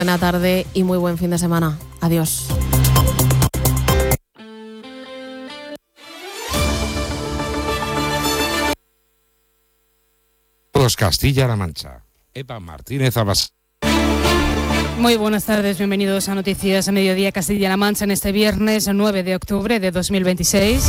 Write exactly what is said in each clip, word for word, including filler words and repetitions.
Buena tarde y muy buen fin de semana. Adiós. Castilla-La Mancha. Eva Martínez Abas. Muy buenas tardes, bienvenidos a Noticias a Mediodía Castilla-La Mancha en este viernes nueve de octubre de dos mil veintiséis.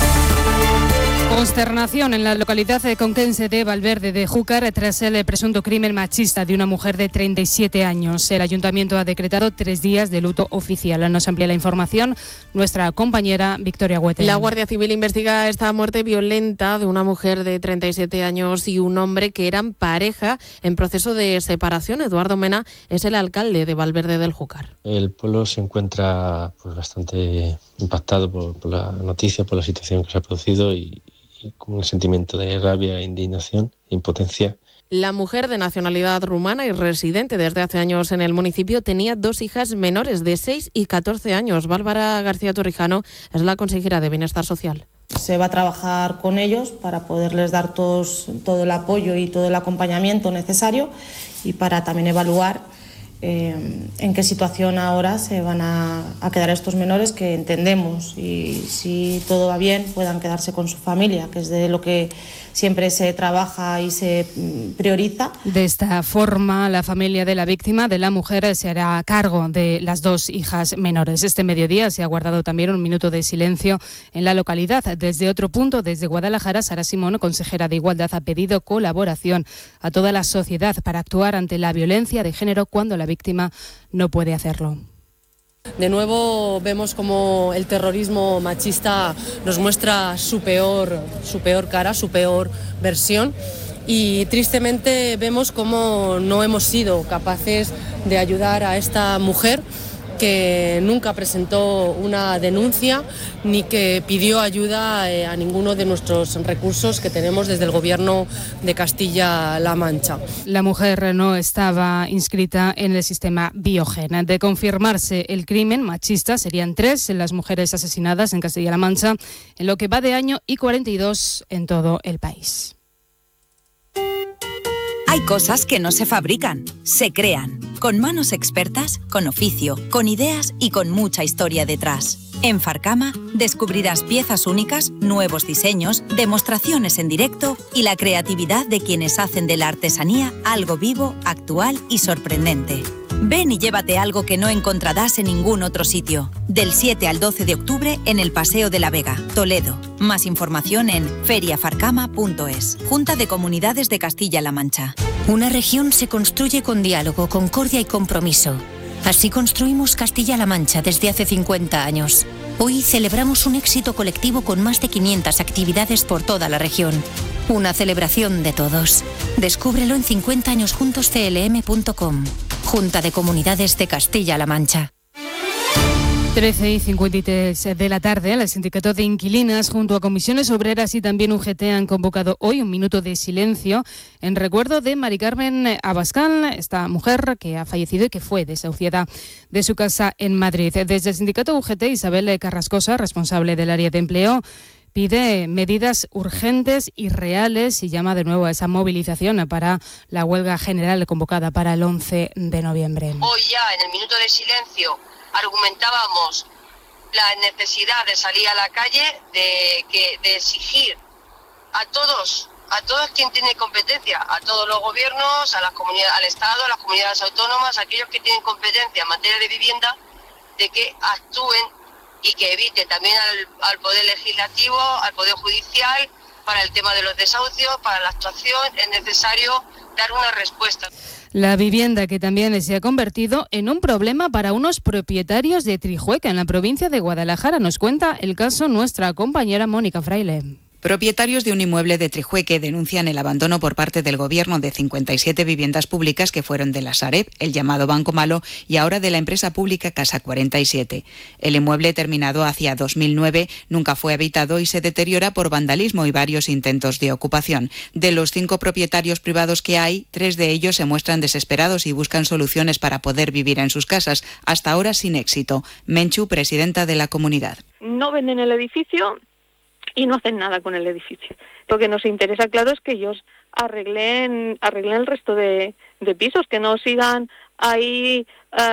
Consternación en la localidad conquense de Valverde de Júcar tras el presunto crimen machista de una mujer de treinta y siete años. El ayuntamiento ha decretado tres días de luto oficial. Nos amplía la información nuestra compañera Victoria Huete. La Guardia Civil investiga esta muerte violenta de una mujer de treinta y siete años y un hombre que eran pareja en proceso de separación. Eduardo Mena es el alcalde de Valverde del Júcar. El pueblo se encuentra pues, bastante impactado por, por la noticia, por la situación que se ha producido y con un sentimiento de rabia, indignación e impotencia. La mujer, de nacionalidad rumana y residente desde hace años en el municipio, tenía dos hijas menores de seis y catorce años. Bárbara García Torrijano es la consejera de Bienestar Social. Se va a trabajar con ellos para poderles dar todos, todo el apoyo y todo el acompañamiento necesario y para también evaluar Eh, en qué situación ahora se van a, a quedar estos menores, que entendemos, y si todo va bien puedan quedarse con su familia, que es de lo que siempre se trabaja y se prioriza. De esta forma, la familia de la víctima, de la mujer, se hará cargo de las dos hijas menores. Este mediodía se ha guardado también un minuto de silencio en la localidad. Desde otro punto, desde Guadalajara, Sara Simón, consejera de Igualdad, ha pedido colaboración a toda la sociedad para actuar ante la violencia de género cuando la víctima no puede hacerlo. De nuevo vemos como el terrorismo machista nos muestra su peor, su peor cara, su peor versión, y tristemente vemos cómo no hemos sido capaces de ayudar a esta mujer que nunca presentó una denuncia ni que pidió ayuda eh, a ninguno de nuestros recursos que tenemos desde el Gobierno de Castilla-La Mancha. La mujer no estaba inscrita en el sistema Biogen. De confirmarse el crimen machista, serían tres las mujeres asesinadas en Castilla-La Mancha en lo que va de año y cuarenta y dos en todo el país. Hay cosas que no se fabrican, se crean, con manos expertas, con oficio, con ideas y con mucha historia detrás. En Farcama descubrirás piezas únicas, nuevos diseños, demostraciones en directo y la creatividad de quienes hacen de la artesanía algo vivo, actual y sorprendente. Ven y llévate algo que no encontrarás en ningún otro sitio. Del siete al doce de octubre en el Paseo de la Vega, Toledo. Más información en feria farcama punto es. Junta de Comunidades de Castilla-La Mancha. Una región se construye con diálogo, concordia y compromiso. Así construimos Castilla-La Mancha desde hace cincuenta años. Hoy celebramos un éxito colectivo con más de quinientas actividades por toda la región. Una celebración de todos. Descúbrelo en cincuenta años juntos c l m punto com. Junta de Comunidades de Castilla-La Mancha. trece y cincuenta y tres de la tarde, el Sindicato de Inquilinas junto a Comisiones Obreras y también U G T han convocado hoy un minuto de silencio en recuerdo de Mari Carmen Abascal, esta mujer que ha fallecido y que fue desahuciada de su casa en Madrid. Desde el Sindicato U G T, Isabel Carrascosa, responsable del área de empleo, pide medidas urgentes y reales y llama de nuevo a esa movilización para la huelga general convocada para el once de noviembre. Hoy ya en el minuto de silencio argumentábamos la necesidad de salir a la calle, de, que, de exigir a todos, a todos quien tiene competencia, a todos los gobiernos, a las comunidades, al Estado, a las comunidades autónomas, a aquellos que tienen competencia en materia de vivienda, de que actúen y que evite también al, al Poder Legislativo, al Poder Judicial, para el tema de los desahucios, para la actuación, es necesario dar una respuesta. La vivienda que también se ha convertido en un problema para unos propietarios de Trijueca, en la provincia de Guadalajara. Nos cuenta el caso nuestra compañera Mónica Fraile. Propietarios de un inmueble de Trijueque denuncian el abandono por parte del Gobierno de cincuenta y siete viviendas públicas que fueron de la Sareb, el llamado Banco Malo, y ahora de la empresa pública Casa cuarenta y siete. El inmueble, terminado hacia dos mil nueve, nunca fue habitado y se deteriora por vandalismo y varios intentos de ocupación. De los cinco propietarios privados que hay, tres de ellos se muestran desesperados y buscan soluciones para poder vivir en sus casas, hasta ahora sin éxito. Menchu, presidenta de la comunidad. No venden el edificio y no hacen nada con el edificio. Lo que nos interesa, claro, es que ellos arreglen arreglen el resto de, de pisos, que no sigan ahí uh,